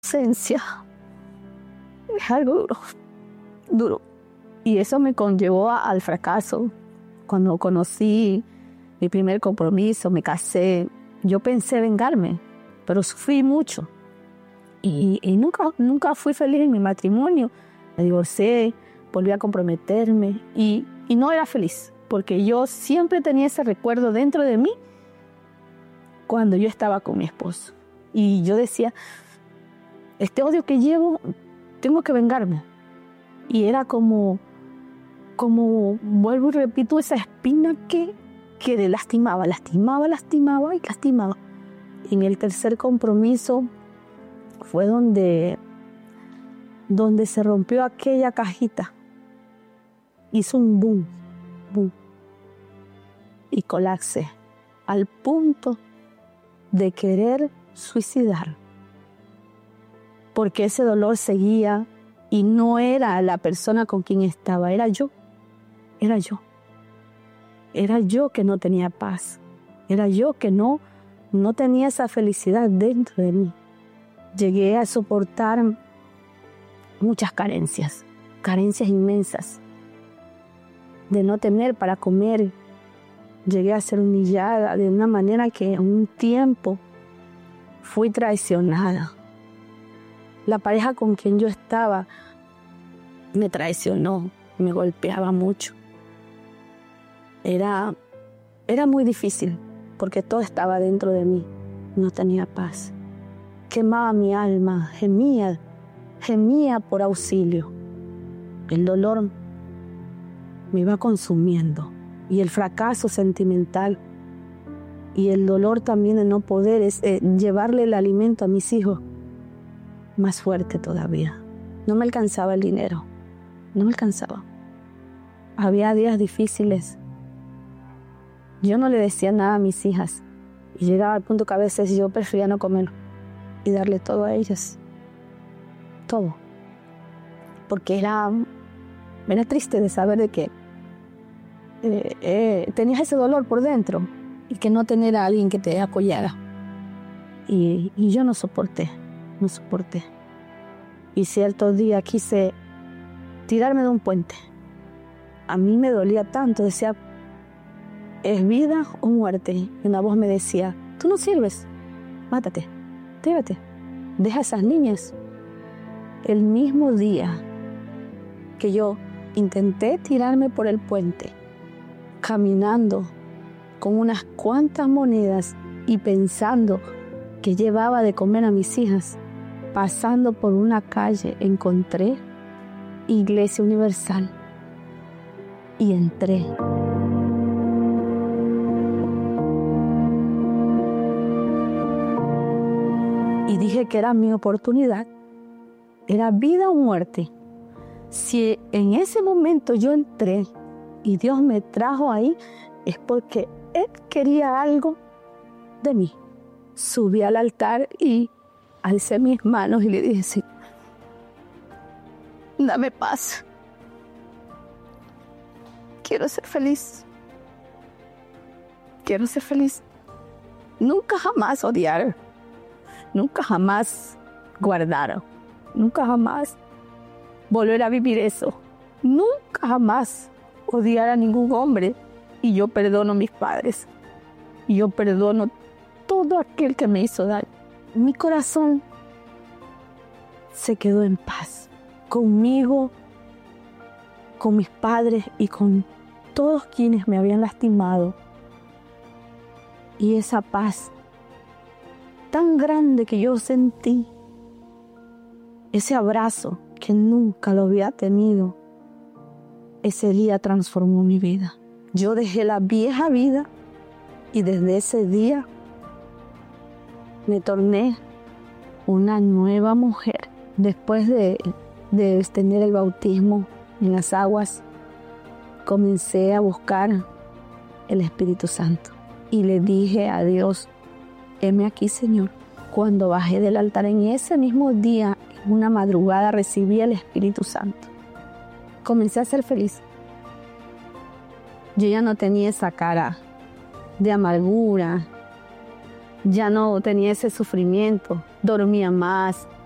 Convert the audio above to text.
ausencia es algo duro, duro. Y eso me conllevó al fracaso. Cuando conocí mi primer compromiso, me casé, yo pensé vengarme, pero sufrí mucho. Y nunca fui feliz en mi matrimonio. Me divorcié, volví a comprometerme y no era feliz, porque yo siempre tenía ese recuerdo dentro de mí cuando yo estaba con mi esposo. Y yo decía, este odio que llevo, tengo que vengarme. Y era como vuelvo y repito, esa espina que le lastimaba. Y en el tercer compromiso fue donde se rompió aquella cajita. Hizo un boom, boom. Y colapsé al punto de querer suicidar. Porque ese dolor seguía y no era la persona con quien estaba, era yo. Era yo que no tenía paz. Era yo que no tenía esa felicidad dentro de mí. Llegué a soportar muchas carencias inmensas. De no tener para comer. Llegué a ser humillada de una manera que en un tiempo fui traicionada. La pareja con quien yo estaba me traicionó, me golpeaba mucho. Era muy difícil porque todo estaba dentro de mí. No tenía paz. Quemaba mi alma, gemía por auxilio. El dolor me iba consumiendo y el fracaso sentimental y el dolor también de no poder llevarle el alimento a mis hijos, más fuerte todavía. No me alcanzaba el dinero, no me alcanzaba. Había días difíciles. Yo no le decía nada a mis hijas y llegaba al punto que a veces yo prefería no comer y darle todo a ellas. Todo. Porque era triste de saber de que tenías ese dolor por dentro y que no tener a alguien que te apoyara. Y yo no soporté. Y cierto día quise tirarme de un puente. A mí me dolía tanto, decía, ¿es vida o muerte? Y una voz me decía, tú no sirves, mátate, tírate, deja a esas niñas. El mismo día que yo intenté tirarme por el puente, caminando con unas cuantas monedas y pensando que llevaba de comer a mis hijas, pasando por una calle encontré Iglesia Universal y entré. Y dije que era mi oportunidad, era vida o muerte. Si en ese momento yo entré y Dios me trajo ahí, es porque Él quería algo de mí. Subí al altar y alcé mis manos y le dije, sí, dame paz. Quiero ser feliz. Nunca jamás odiar. Nunca jamás guardar. Nunca jamás volver a vivir eso. Nunca jamás odiar a ningún hombre. Y yo perdono a mis padres. Y yo perdono todo aquel que me hizo daño. Mi corazón se quedó en paz. Conmigo, con mis padres y con todos quienes me habían lastimado. Y esa paz tan grande que yo sentí, ese abrazo que nunca lo había tenido, ese día transformó mi vida. Yo dejé la vieja vida y desde ese día me torné una nueva mujer. Después de tener el bautismo en las aguas, comencé a buscar el Espíritu Santo y le dije a Dios, heme aquí, Señor. Cuando bajé del altar en ese mismo día, en una madrugada, recibí el Espíritu Santo. Comencé a ser feliz. Yo ya no tenía esa cara de amargura, ya no tenía ese sufrimiento, dormía más,